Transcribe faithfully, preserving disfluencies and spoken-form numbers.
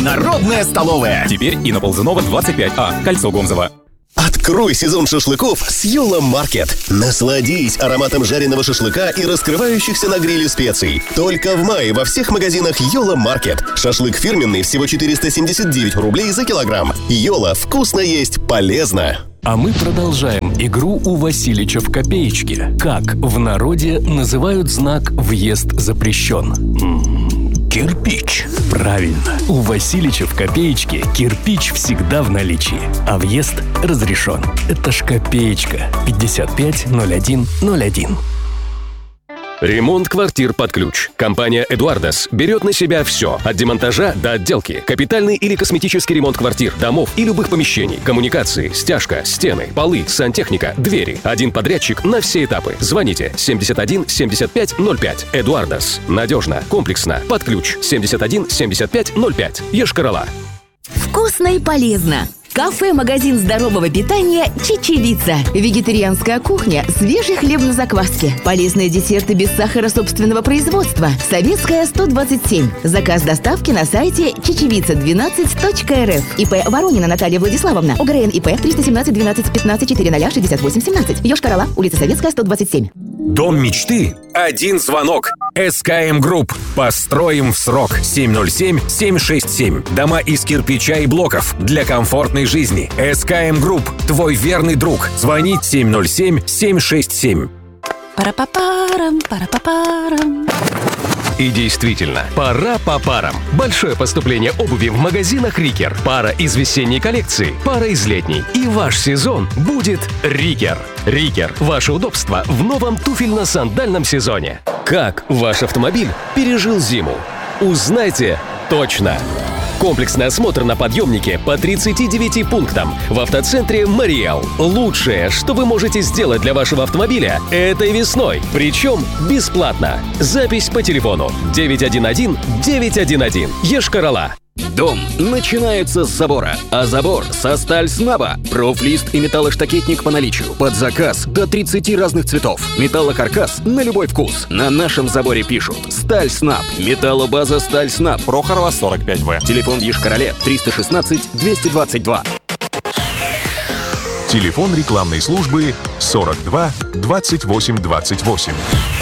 Народная столовая. Теперь и на Ползунова двадцать пять А, кольцо Гомзово. Открой сезон шашлыков с Йола Маркет. Насладись ароматом жареного шашлыка и раскрывающихся на гриле специй. Только в мае во всех магазинах Йола Маркет. Шашлык фирменный всего четыреста семьдесят девять рублей за килограмм. Йола, вкусно есть, полезно. А мы продолжаем игру у Василича в копеечке. Как в народе называют знак «Въезд запрещен»? Кирпич. Правильно. У Василича в копеечке кирпич всегда в наличии, а въезд разрешен. Это ж копеечка. пятьдесят пять ноль один ноль один. Ремонт квартир под ключ. Компания «Эдуардас» берет на себя все. От демонтажа до отделки. Капитальный или косметический ремонт квартир, домов и любых помещений. Коммуникации, стяжка, стены, полы, сантехника, двери. Один подрядчик на все этапы. Звоните семьдесят один семьдесят пять ноль пять. «Эдуардас». Надежно, комплексно, под ключ. семьдесят один семьдесят пять ноль пять. Йошкар-Ола. Вкусно и полезно. Кафе-магазин здорового питания «Чечевица». Вегетарианская кухня, свежий хлеб на закваске. Полезные десерты без сахара собственного производства. Советская, сто двадцать семь. Заказ доставки на сайте чечевица двенадцать точка эр эф. ИП Воронина Наталья Владиславовна. ОГРН ИП триста семнадцать двенадцать пятнадцать четыреста шестьдесят восемь семнадцать. Йошкар-Ола, улица Советская, сто двадцать семь. Дом мечты? Один звонок. эс ка эм Group. Построим в срок. семь ноль семь семь шесть семь. Дома из кирпича и блоков для комфортной жизни. эс ка эм Group. Твой верный друг. Звонить семь ноль семь семь шесть семь. Пара-па-парам, пара-па-парам. И действительно, пора по парам. Большое поступление обуви в магазинах «Рикер». Пара из весенней коллекции, пара из летней. И ваш сезон будет «Рикер». «Рикер» – ваше удобство в новом туфельно-сандальном сезоне. Как ваш автомобиль пережил зиму? Узнайте точно. Комплексный осмотр на подъемнике по тридцати девяти пунктам в автоцентре «Мариэл». Лучшее, что вы можете сделать для вашего автомобиля этой весной. Причем бесплатно. Запись по телефону девять один один девять один один. Йошкар-Ола. Дом начинается с забора, а забор со сталь-снаба. Профлист и металлоштакетник по наличию. Под заказ до тридцати разных цветов. Металлокаркас на любой вкус. На нашем заборе пишут «Сталь-снаб». Металлобаза «Сталь-снаб». Прохорова, сорок пять вэ. Телефон в Йошкар-Оле триста шестнадцать двести двадцать два. Телефон рекламной службы сорок два двадцать восемь двадцать восемь.